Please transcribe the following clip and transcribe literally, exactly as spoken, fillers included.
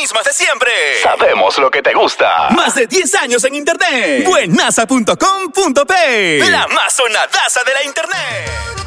mismas de siempre. Sabemos lo que te gusta. Más de diez años en internet. Buenaza punto com punto pe. La más sonadaza de la internet.